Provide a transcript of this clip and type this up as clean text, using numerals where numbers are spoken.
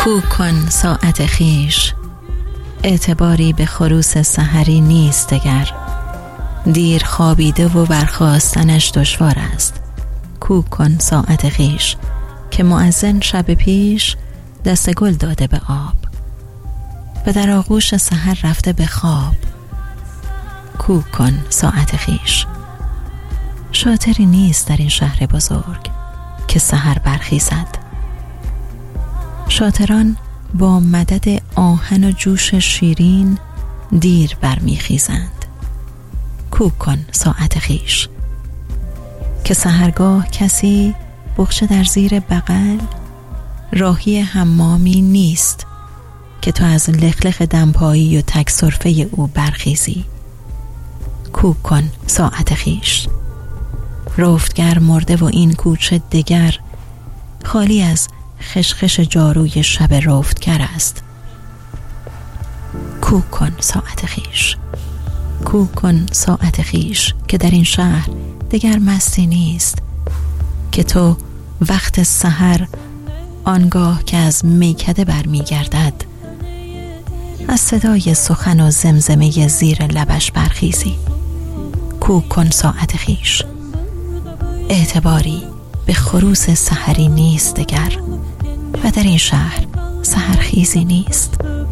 کوک کن ساعت خیش، اعتباری به خروس سحری نیست دگر. دیر خوابیده و برخاستنش دشوار است. کوک کن ساعت خیش که مؤذن شب پیش دست گل داده به آب و در آغوش سحر رفته به خواب. کوک کن ساعت خیش. شاطری نیست در این شهر بزرگ که سحر برخیزد. شاطران با مدد آهن و جوش شیرین دیر برمیخیزند. کوک کن ساعت خیش که سحرگاه کسی بخشه در زیر بغل راهی حمامی نیست که تو از لخلخ دمپایی و تک سرفه او برخیزی. کوک کن ساعت خیش. رفتگر مرده و این کوچه دگر خالی از خشخش جاروی شب رفتگر است. کوک کن ساعت خیش. کوک کن ساعت خیش که در این شهر دگر مستی نیست که تو وقت سحر آنگاه که از میکده برمیگردد از صدای سخن و زمزمه زیر لبش برخیزی. کوک کن ساعت خیش. اعتباری به خروس سحری نیست دگر و در این شهر سحرخیزی نیست.